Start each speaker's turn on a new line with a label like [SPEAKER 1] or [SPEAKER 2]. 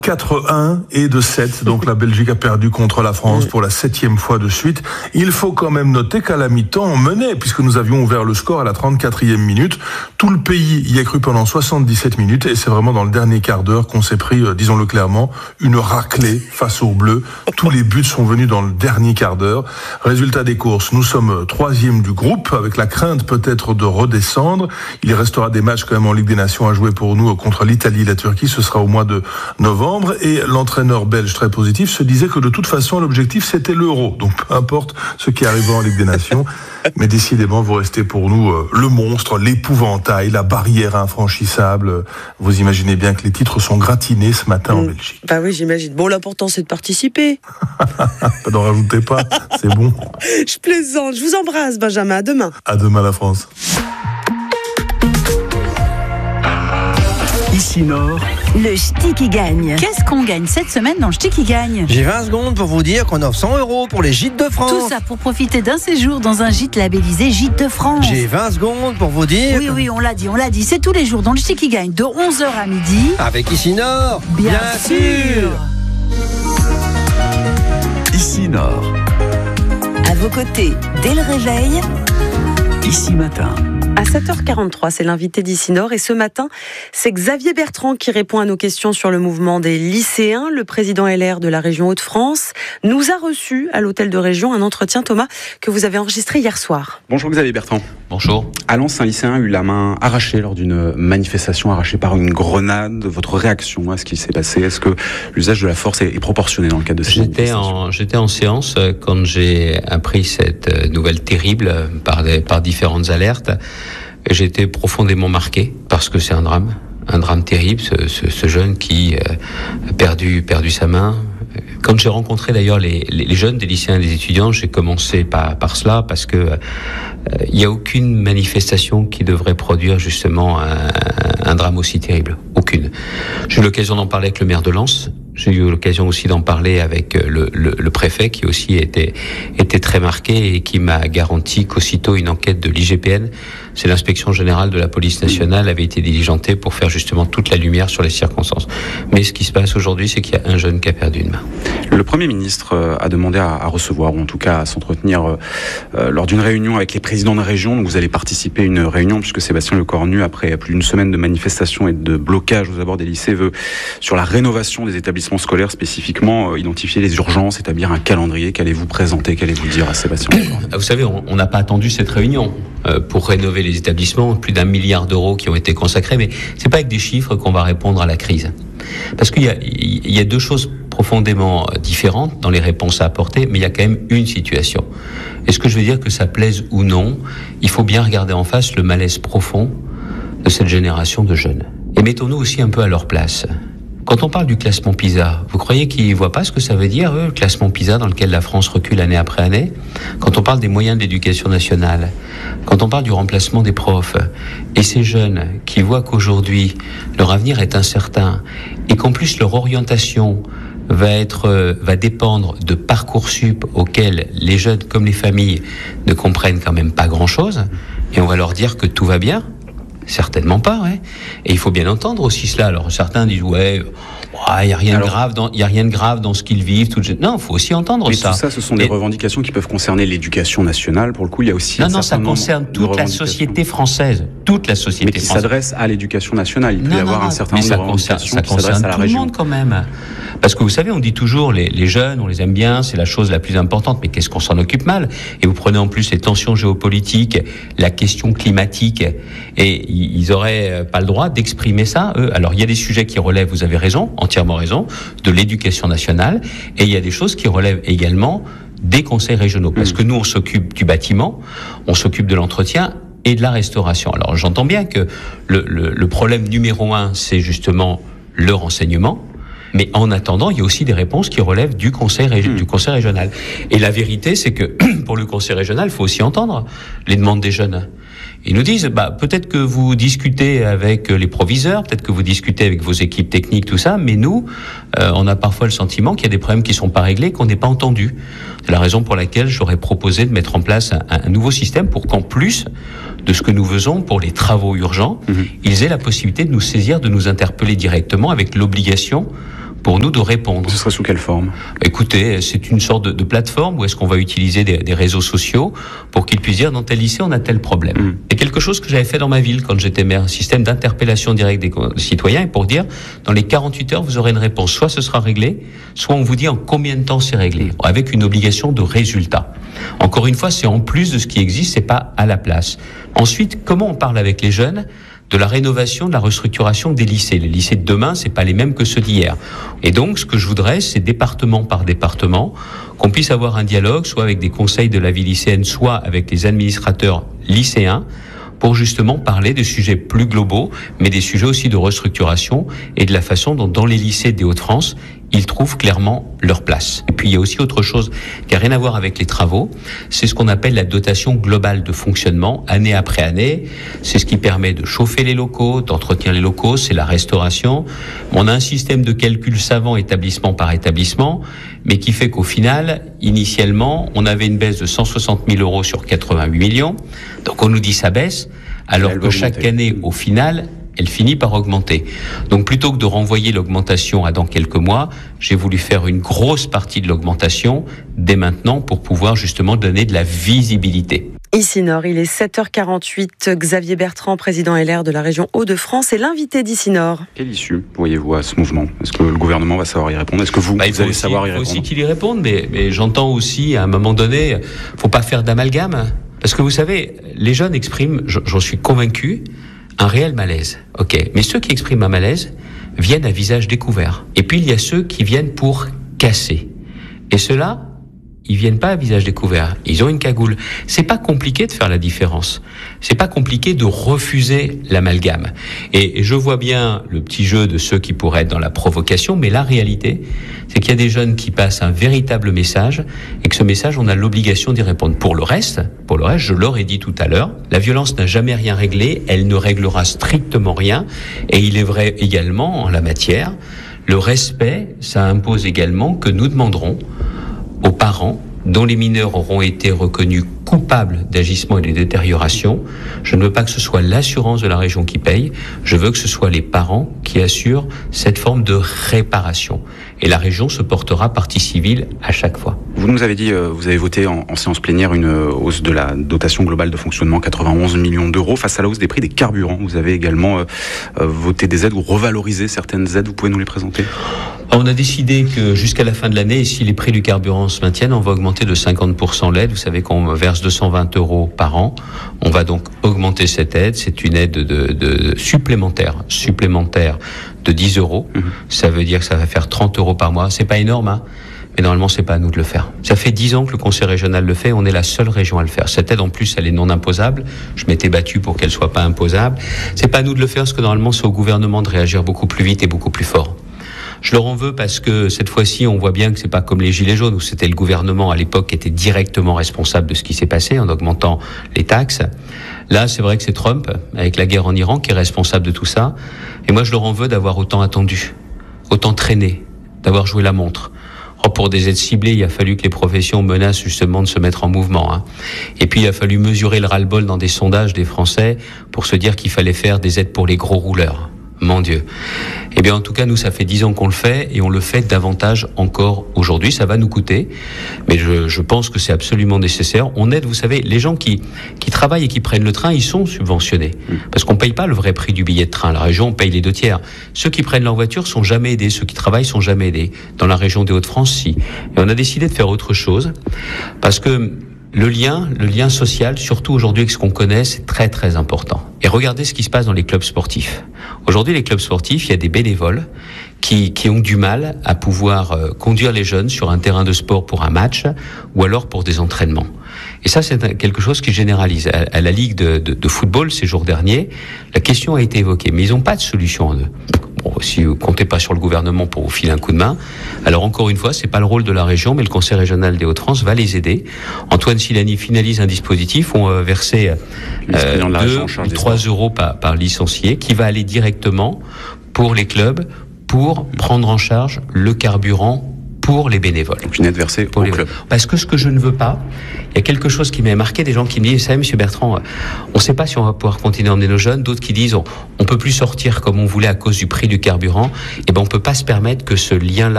[SPEAKER 1] 4-1 et de 7, donc la Belgique a perdu contre la France pour la 7e fois de suite. Il faut quand même noter qu'à la mi-temps, on menait, puisque nous avions ouvert le score à la 34e minute. Tout le pays y a cru pendant 77 minutes, et c'est vraiment dans le dernier quart d'heure qu'on s'est pris, disons-le clairement, une raclée face aux Bleus. Tous les buts sont venus dans le dernier quart d'heure. Résultat des courses, nous sommes 3e du groupe, avec la crainte peut-être de redescendre. Il restera des matchs quand même en Ligue des Nations à jouer pour nous contre l'Italie et la Turquie, ce sera au mois de novembre. Et l'entraîneur belge très positif se disait que de toute façon l'objectif c'était l'Euro, donc peu importe ce qui arrivera en Ligue des Nations, mais décidément vous restez pour nous le monstre, l'épouvantail, la barrière infranchissable. Vous imaginez bien que les titres sont gratinés ce matin en Belgique.
[SPEAKER 2] Bah oui, j'imagine. Bon, l'important c'est de participer.
[SPEAKER 1] N'en rajoutez pas, c'est bon.
[SPEAKER 2] Je plaisante, je vous embrasse Benjamin, à demain.
[SPEAKER 1] À demain la France.
[SPEAKER 3] Ici Nord,
[SPEAKER 4] le ch'ti qui gagne.
[SPEAKER 5] Qu'est-ce qu'on gagne cette semaine dans le ch'ti qui gagne ?
[SPEAKER 6] J'ai 20 secondes pour vous dire qu'on offre 100 € pour les gîtes de France.
[SPEAKER 5] Tout ça pour profiter d'un séjour dans un gîte labellisé Gîte de France.
[SPEAKER 6] J'ai 20 secondes pour vous dire...
[SPEAKER 5] Oui, on l'a dit. C'est tous les jours dans le ch'ti qui gagne de 11h à midi.
[SPEAKER 6] Avec Ici Nord,
[SPEAKER 5] bien sûr.
[SPEAKER 3] Ici Nord.
[SPEAKER 4] À vos côtés, dès le réveil.
[SPEAKER 3] Ici Matin.
[SPEAKER 2] À 7h43, c'est l'invité d'Ici Nord et ce matin, c'est Xavier Bertrand qui répond à nos questions sur le mouvement des lycéens. Le président LR de la région Hauts-de-France nous a reçus à l'hôtel de région un entretien, Thomas, que vous avez enregistré hier soir.
[SPEAKER 7] Bonjour Xavier Bertrand.
[SPEAKER 8] Bonjour.
[SPEAKER 7] À Lens, un lycéen a eu la main arrachée lors d'une manifestation, arrachée par une grenade. Votre réaction à ce qui s'est passé? Est-ce que l'usage de la force est proportionné dans le cadre de cette manifestation?
[SPEAKER 8] J'étais en séance quand j'ai appris cette nouvelle terrible par différentes alertes. J'ai été profondément marqué parce que c'est un drame terrible, ce jeune qui a perdu sa main. Quand j'ai rencontré d'ailleurs les jeunes, des lycéens et des étudiants, j'ai commencé par cela parce que il n'y a aucune manifestation qui devrait produire justement un drame aussi terrible. Aucune. J'ai eu l'occasion d'en parler avec le maire de Lens. J'ai eu l'occasion aussi d'en parler avec le préfet qui aussi était très marqué et qui m'a garanti qu'aussitôt une enquête de l'IGPN, c'est l'inspection générale de la police nationale, avait été diligentée pour faire justement toute la lumière sur les circonstances. Mais ce qui se passe aujourd'hui, c'est qu'il y a un jeune qui a perdu une main.
[SPEAKER 7] Le Premier ministre a demandé à recevoir, ou en tout cas à s'entretenir lors d'une réunion avec les présidents de région. Donc vous allez participer à une réunion puisque Sébastien Lecornu, après plus d'une semaine de manifestations et de blocages aux abords des lycées, veut, sur la rénovation des établissements scolaires spécifiquement, identifier les urgences, établir un calendrier. Qu'allez-vous présenter, qu'allez-vous dire à Sébastien Lecornu?
[SPEAKER 8] Vous savez, on n'a pas attendu cette réunion pour rénover les établissements, plus d'1 milliard d'euros qui ont été consacrés, mais c'est pas avec des chiffres qu'on va répondre à la crise. Parce qu'il y a deux choses profondément différentes dans les réponses à apporter, mais il y a quand même une situation. Est-ce que je veux dire que ça plaise ou non? Il faut bien regarder en face le malaise profond de cette génération de jeunes. Et mettons-nous aussi un peu à leur place. Quand on parle du classement PISA, vous croyez qu'ils ne voient pas ce que ça veut dire, le classement PISA dans lequel la France recule année après année? Quand on parle des moyens de l'éducation nationale, quand on parle du remplacement des profs, et ces jeunes qui voient qu'aujourd'hui, leur avenir est incertain, et qu'en plus leur orientation va dépendre de Parcoursup auxquels les jeunes comme les familles ne comprennent quand même pas grand-chose, et on va leur dire que tout va bien? Certainement pas, ouais. Et il faut bien entendre aussi cela. Alors certains disent il y a rien de grave dans ce qu'ils vivent. Non, il faut aussi entendre
[SPEAKER 7] mais
[SPEAKER 8] ça.
[SPEAKER 7] Tout ça, ce sont des revendications qui peuvent concerner l'éducation nationale. Pour le coup, il y a aussi
[SPEAKER 8] ça concerne toute la société française, toute la société française.
[SPEAKER 7] Mais qui s'adresse à l'éducation nationale. Il peut y avoir un certain nombre de revendications qui s'adressent à la région. Ça concerne tout le monde
[SPEAKER 8] quand même. Parce que vous savez, on dit toujours les jeunes, on les aime bien, c'est la chose la plus importante. Mais qu'est-ce qu'on s'en occupe mal? Et vous prenez en plus les tensions géopolitiques, la question climatique, et ils auraient pas le droit d'exprimer ça, eux. Alors il y a des sujets qui relèvent, vous avez raison, entièrement raison, de l'éducation nationale, et il y a des choses qui relèvent également des conseils régionaux. Parce que nous, on s'occupe du bâtiment, on s'occupe de l'entretien et de la restauration. Alors j'entends bien que le problème numéro 1, c'est justement le renseignement. Mais en attendant, il y a aussi des réponses qui relèvent du conseil régional. Et la vérité, c'est que pour le conseil régional, il faut aussi entendre les demandes des jeunes. Ils nous disent, peut-être que vous discutez avec les proviseurs, peut-être que vous discutez avec vos équipes techniques, tout ça, mais nous, on a parfois le sentiment qu'il y a des problèmes qui sont pas réglés, qu'on n'est pas entendu. C'est la raison pour laquelle j'aurais proposé de mettre en place un nouveau système pour qu'en plus de ce que nous faisons pour les travaux urgents, ils aient la possibilité de nous saisir, de nous interpeller directement avec l'obligation pour nous de répondre.
[SPEAKER 7] Ce serait sous quelle forme ?
[SPEAKER 8] Écoutez, c'est une sorte de plateforme où est-ce qu'on va utiliser des réseaux sociaux pour qu'ils puissent dire dans tel lycée on a tel problème. C'est quelque chose que j'avais fait dans ma ville quand j'étais maire, un système d'interpellation directe des citoyens et pour dire dans les 48 heures vous aurez une réponse, soit ce sera réglé, soit on vous dit en combien de temps c'est réglé, avec une obligation de résultat. Encore une fois, c'est en plus de ce qui existe, c'est pas à la place. Ensuite, comment on parle avec les jeunes de la rénovation, de la restructuration des lycées. Les lycées de demain, c'est pas les mêmes que ceux d'hier. Et donc, ce que je voudrais, c'est département par département, qu'on puisse avoir un dialogue, soit avec des conseils de la vie lycéenne, soit avec les administrateurs lycéens, pour justement parler de sujets plus globaux, mais des sujets aussi de restructuration et de la façon dont, dans les lycées des Hauts-de-France, ils trouvent clairement leur place. Et puis il y a aussi autre chose qui n'a rien à voir avec les travaux, c'est ce qu'on appelle la dotation globale de fonctionnement, année après année. C'est ce qui permet de chauffer les locaux, d'entretenir les locaux, c'est la restauration. On a un système de calcul savant établissement par établissement, mais qui fait qu'au final, initialement, on avait une baisse de 160 000 euros sur 88 millions. Donc on nous dit ça baisse, alors que chaque année, au final, elle finit par augmenter. Donc plutôt que de renvoyer l'augmentation à dans quelques mois, j'ai voulu faire une grosse partie de l'augmentation dès maintenant pour pouvoir justement donner de la visibilité.
[SPEAKER 2] Ici Nord, il est 7h48. Xavier Bertrand, président LR de la région Hauts-de-France, est l'invité d'Ici Nord.
[SPEAKER 7] Quelle issue voyez-vous à ce mouvement ? Est-ce que le gouvernement va savoir y répondre ? Est-ce que vous allez savoir y répondre ?
[SPEAKER 8] Il faut aussi qu'il y réponde, mais j'entends aussi à un moment donné, faut pas faire d'amalgame. Parce que vous savez, les jeunes expriment, j'en suis convaincu, un réel malaise. Ok, mais ceux qui expriment un malaise viennent à visage découvert. Et puis il y a ceux qui viennent pour casser. Et ceux-là, ils viennent pas à visage découvert. Ils ont une cagoule. C'est pas compliqué de faire la différence. C'est pas compliqué de refuser l'amalgame. Et je vois bien le petit jeu de ceux qui pourraient être dans la provocation, mais la réalité, c'est qu'il y a des jeunes qui passent un véritable message et que ce message, on a l'obligation d'y répondre. Pour le reste, je leur ai dit tout à l'heure, la violence n'a jamais rien réglé, elle ne réglera strictement rien. Et il est vrai également en la matière, le respect, ça impose également que nous demanderons aux parents dont les mineurs auront été reconnus coupables d'agissements et de détérioration. Je ne veux pas que ce soit l'assurance de la région qui paye, je veux que ce soit les parents qui assurent cette forme de réparation. Et la région se portera partie civile à chaque fois.
[SPEAKER 7] Vous nous avez dit, vous avez voté en séance plénière une hausse de la dotation globale de fonctionnement, 91 millions d'euros, face à la hausse des prix des carburants. Vous avez également voté des aides ou revalorisé certaines aides, vous pouvez nous les présenter ?
[SPEAKER 8] On a décidé que jusqu'à la fin de l'année, si les prix du carburant se maintiennent, on va augmenter de 50% l'aide. Vous savez qu'on verse 220 euros par an. On va donc augmenter cette aide. C'est une aide de supplémentaire de 10 euros. Ça veut dire que ça va faire 30 euros par mois. C'est pas énorme, hein, mais normalement, c'est pas à nous de le faire. Ça fait 10 ans que le Conseil régional le fait. On est la seule région à le faire. Cette aide, en plus, elle est non imposable. Je m'étais battu pour qu'elle soit pas imposable. C'est pas à nous de le faire, parce que normalement, c'est au gouvernement de réagir beaucoup plus vite et beaucoup plus fort. Je leur en veux parce que cette fois-ci, on voit bien que c'est pas comme les Gilets jaunes où c'était le gouvernement à l'époque qui était directement responsable de ce qui s'est passé en augmentant les taxes. Là, c'est vrai que c'est Trump, avec la guerre en Iran, qui est responsable de tout ça. Et moi, je leur en veux d'avoir autant attendu, autant traîné, d'avoir joué la montre. Pour des aides ciblées, il a fallu que les professions menacent justement de se mettre en mouvement, hein. Et puis, il a fallu mesurer le ras-le-bol dans des sondages des Français pour se dire qu'il fallait faire des aides pour les gros rouleurs. Mon Dieu. Eh bien, en tout cas, nous, ça fait 10 ans qu'on le fait et on le fait davantage encore aujourd'hui. Ça va nous coûter, mais je pense que c'est absolument nécessaire. On aide, vous savez, les gens qui travaillent et qui prennent le train, ils sont subventionnés. Parce qu'on paye pas le vrai prix du billet de train. La région, on paye les 2/3. Ceux qui prennent leur voiture sont jamais aidés. Ceux qui travaillent sont jamais aidés. Dans la région des Hauts-de-France, si. Et on a décidé de faire autre chose parce que le lien social, surtout aujourd'hui avec ce qu'on connaît, c'est très très important. Et regardez ce qui se passe dans les clubs sportifs. Aujourd'hui, les clubs sportifs, il y a des bénévoles qui ont du mal à pouvoir conduire les jeunes sur un terrain de sport pour un match ou alors pour des entraînements. Et ça, c'est quelque chose qui généralise. À la Ligue de football, ces jours derniers, la question a été évoquée, mais ils n'ont pas de solution en eux. Bon, si vous comptez pas sur le gouvernement pour vous filer un coup de main, alors encore une fois, c'est pas le rôle de la région, mais le Conseil régional des Hauts-de-France va les aider. Antoine Silani finalise un dispositif où on va verser 2 ou 3 euros par licencié, qui va aller directement pour les clubs pour prendre en charge le carburant pour les bénévoles.
[SPEAKER 7] Donc une aide versée au club.
[SPEAKER 8] Parce que ce que je ne veux pas, il y a quelque chose qui m'a marqué, des gens qui me disent, vous savez, monsieur Bertrand, on ne sait pas si on va pouvoir continuer à emmener nos jeunes, d'autres qui disent, on peut plus sortir comme on voulait à cause du prix du carburant, et ben on peut pas se permettre que ce lien-là